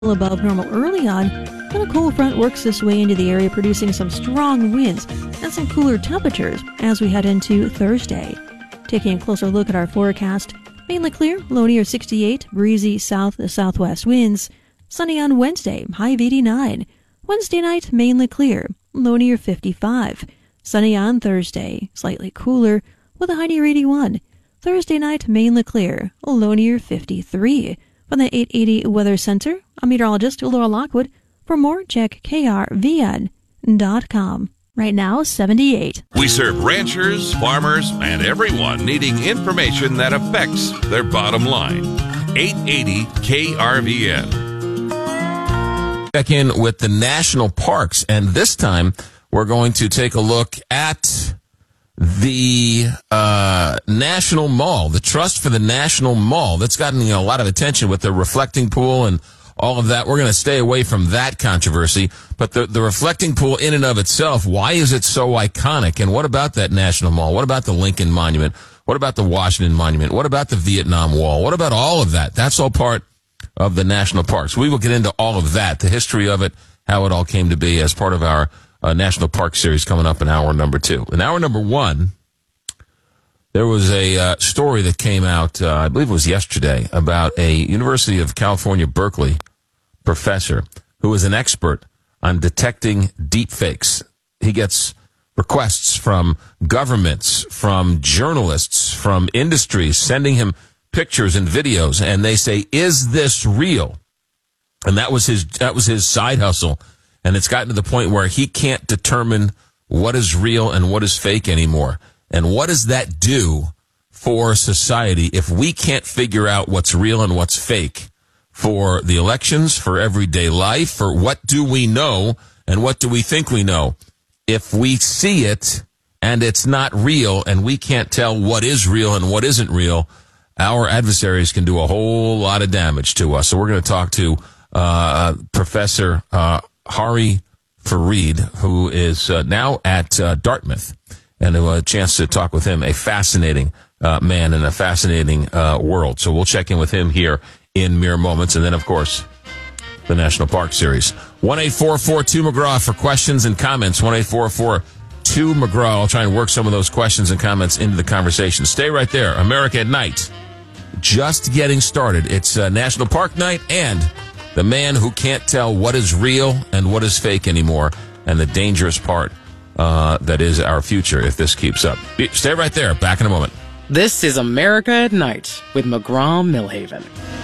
Above normal early on, then a cold front works its way into the area, producing some strong winds and some cooler temperatures as we head into Thursday. Taking a closer look at our forecast, mainly clear, low near 68, breezy south to southwest winds. Sunny on Wednesday, high of 89. Wednesday night, mainly clear, low near 55. Sunny on Thursday, slightly cooler, with a high near 81. Thursday night, mainly clear, low near 53. From the 880 Weather Center, I'm meteorologist Laura Lockwood. For more, check krvn.com. Right now, 78. We serve ranchers, farmers, and everyone needing information that affects their bottom line. 880 KRVN. Check in with the national parks, and this time we're going to take a look at the National Mall, the Trust for the National Mall. That's gotten a lot of attention with the reflecting pool and all of that. We're going to stay away from that controversy. But the reflecting pool in and of itself, why is it so iconic? And what about that National Mall? What about the Lincoln Monument? What about the Washington Monument? What about the Vietnam Wall? What about all of that? That's all part of the national parks. We will get into all of that, the history of it, how it all came to be as part of our National Park Series coming up in hour number 2. In hour number 1, there was a story that came out, I believe it was yesterday, about a University of California, Berkeley professor who is an expert on detecting deepfakes. He gets requests from governments, from journalists, from industries, sending him pictures and videos, and they say, "Is this real?" And that was his side hustle. And it's gotten to the point where he can't determine what is real and what is fake anymore. And what does that do for society if we can't figure out what's real and what's fake for the elections, for everyday life, for what do we know and what do we think we know? If we see it and it's not real and we can't tell what is real and what isn't real, our adversaries can do a whole lot of damage to us. So we're going to talk to Professor Hari Farid, who is now at Dartmouth, and a chance to talk with him, a fascinating man in a fascinating world. So we'll check in with him here in mere moments. And then, of course, the National Park Series. 1-844-2-McGraw for questions and comments. 1-844-2-McGraw. I'll try and work some of those questions and comments into the conversation. Stay right there. America at Night. Just getting started. It's National Park Night and the man who can't tell what is real and what is fake anymore, and the dangerous part that is our future if this keeps up. Stay right there. Back in a moment. This is America at Night with McGraw Millhaven.